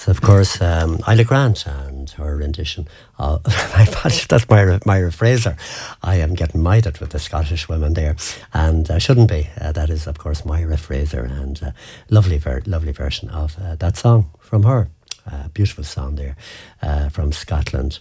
So, of course, Isla Grant and her rendition of... that's my rephraser. I am getting minded with the Scottish women there, and I shouldn't be. That is, of course, Myra Fraser, and lovely version of that song from her. Beautiful song there from Scotland.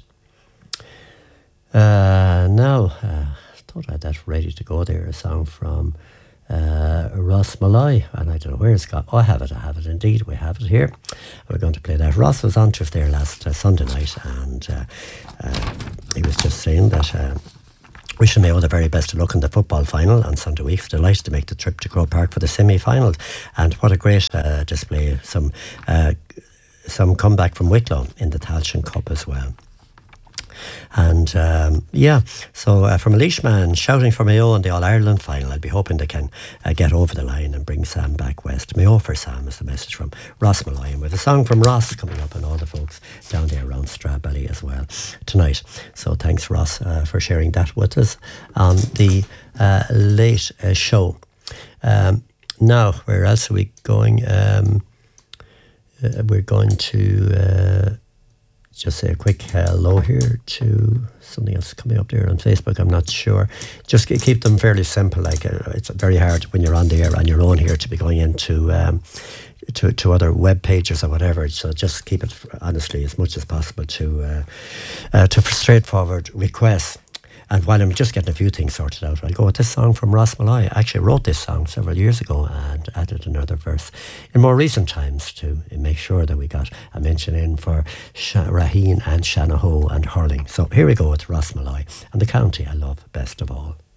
Now, thought I had that ready to go there, a song from Ross Malloy, and I don't know where it's got. Oh, I have it indeed, we have it here. We're going to play that. Ross was on to us there last Sunday night, and he was just saying that wishing Mayo the very best of luck in the football final on Sunday week. Delighted to make the trip to Croke Park for the semi-finals, and what a great display, some comeback from Wicklow in the Tailteann Cup as well. And so from a Leishman shouting for Mayo in the All-Ireland final, I'll be hoping they can get over the line and bring Sam back west. Mayo for Sam is the message from Ross Malloy, and with a song from Ross coming up and all the folks down there around Stradbally as well tonight. So thanks, Ross, for sharing that with us on the late show. Now, where else are we going? We're going to... just say a quick hello here to something else coming up there on Facebook. I'm not sure. Just keep them fairly simple. Like it's very hard when you're on the air on your own here to be going into to other web pages or whatever. So just keep it honestly as much as possible to straightforward requests. And while I'm just getting a few things sorted out, I'll go with this song from Ross Malloy. I actually wrote this song several years ago and added another verse in more recent times to make sure that we got a mention in for Raheen and Shanaho and hurling. So here we go with Ross Malloy and the county I love best of all.